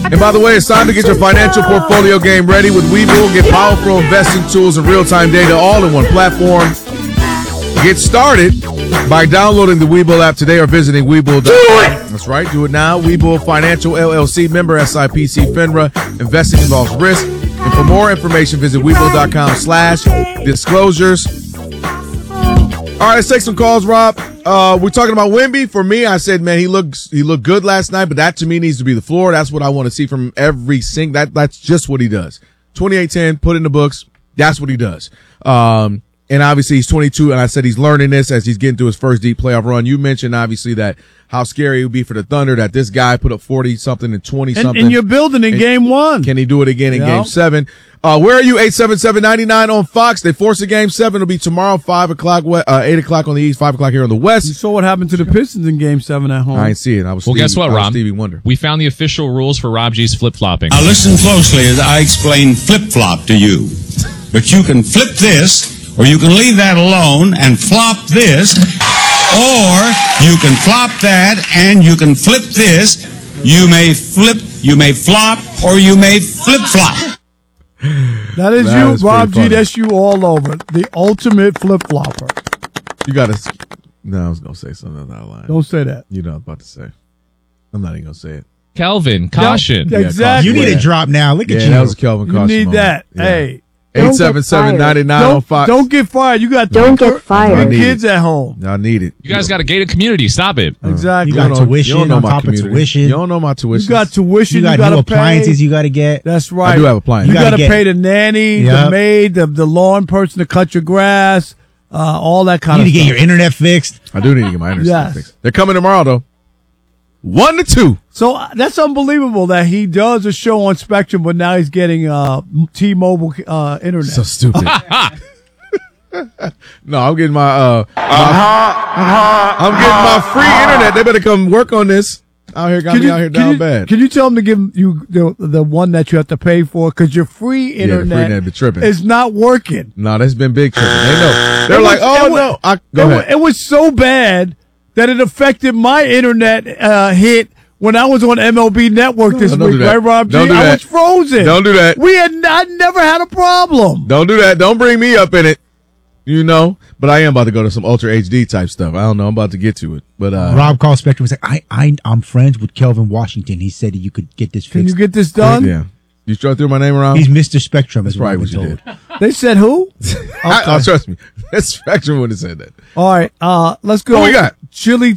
And by the way, it's time to get your financial portfolio game ready with Webull. Get powerful investing tools and real-time data all in one platform. Get started by downloading the Webull app today or visiting Webull.com. That's right. Do it now. Webull Financial LLC, member SIPC FINRA. Investing involves risk. And for more information, visit Webull.com/disclosures. All right, let's take some calls, Rob. We're talking about Wemby. For me, I said, man, he looked good last night, but that to me needs to be the floor. That's what I want to see from every that's just what he does. 28-10, put in the books. That's what he does. And obviously he's 22, and I said he's learning this as he's getting to his first deep playoff run. You mentioned obviously that how scary it would be for the Thunder that this guy put up 40-something and 20-something. And you're building in game one. Can he do it again in game 7? Where are you? 877-99 on Fox. They force a game 7. It'll be tomorrow, 5 o'clock, 8 o'clock on the East, 5 o'clock here on the West. You saw what happened to the Pistons in game 7 at home. I ain't see it. Guess what, Rob? Stevie Wonder. We found the official rules for Rob G's flip-flopping. Now listen closely as I explain flip-flop to you. But you can flip this, or you can leave that alone and flop this, or you can flop that and you can flip this. You may flip, you may flop, or you may flip-flop. That is you, Rob G. That's you all over. The ultimate flip-flopper. You got to – no, I was going to say something out of line. Don't say that. You know what I'm about to say. I'm not even going to say it. Kelvin, caution. Yeah, exactly. You need a drop now. Look at you. That was a Kelvin caution. You need that. Yeah. Hey. 877-99 on Fox. Don't get fired. You got Don't get fired. kids at home. I need it. You guys got a gated community. Stop it. Exactly. You got tuition on top of tuition. You don't know my tuition. You got tuition. You got to new pay. appliances you got to get. That's right. I do have appliances. You got to get- pay the nanny, the maid, the lawn person to cut your grass, all that kind You of need to stuff. get your internet fixed. I do need to get my internet Yes. fixed. They're coming tomorrow, though. 1 to 2. So that's unbelievable that he does a show on Spectrum, but now he's getting T-Mobile internet. So stupid. No, I'm getting my I'm getting my free internet. They better come work on this. Out here, got me out here down bad. Can you tell them to give you the one that you have to pay for because your free Yeah, the free internet be tripping. is not working? No, that's been big tripping. They know. They're like, no. Go ahead. It was so bad that it affected my internet hit when I was on MLB Network this Don't week, do that. right, Rob G? Don't do I that. was frozen. Don't do that. I never had a problem. Don't do that. Don't bring me up in it. You know, but I am about to go to some Ultra HD type stuff. I don't know. I'm about to get to it. But Rob called Spectrum and said, I'm friends with Kelvin Washington. He said that you could get this fixed. Can you get this done? Yeah. You throw my name around? He's Mr. Spectrum. That's probably what you did. They said who? Trust me. That Spectrum would have said that. All right, let's go. What we got? Chili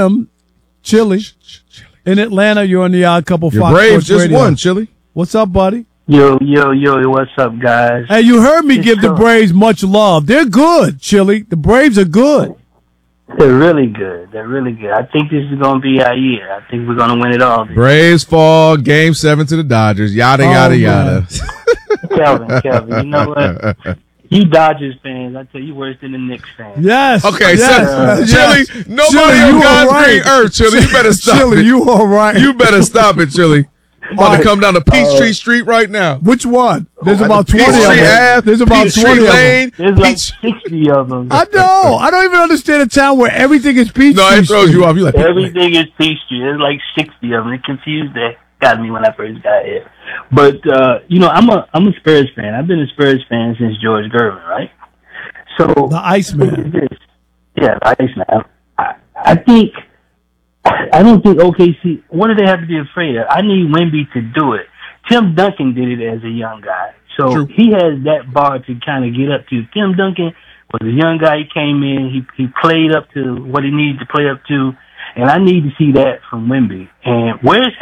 in Atlanta. You're on the Odd Couple. Your Fox Braves Sports just Radio. won, Chili. What's up, buddy? Yo, what's up, guys? Hey, you heard me give the up. Braves much love. They're good, Chili. The Braves are good. They're really good. They're really good. I think this is going to be our year. I think we're going to win it all. Braves fall game 7 to the Dodgers. Yada, yada, yada. Kelvin, you know what? You Dodgers fans, I tell you, worse than the Knicks fans. Yes. Okay, yes. Chili, nobody Chili, on you God's all right. green earth, Chili. You better stop Chili, it. you all right. You better stop it, Chili. I'm about All to right. come down to Peachtree Street right now. Which one? There's about 20 of Peachtree them. Ave, There's about Peachtree 20 of them. Lane. There's like 60 of them. I know. I don't even understand a town where everything is Peachtree. No, it throws you off. You like Everything is Peachtree. There's like 60 of them. It confused the got me when I first got here. But, I'm a Spurs fan. I've been a Spurs fan since George Gervin, right? So The Iceman. Yeah, the Iceman. I don't think OKC, what do they have to be afraid of? I need Wemby to do it. Tim Duncan did it as a young guy. So True. he has that bar to kind of get up to. Tim Duncan was a young guy. He came in. He played up to what he needed to play up to. And I need to see that from Wemby. And where's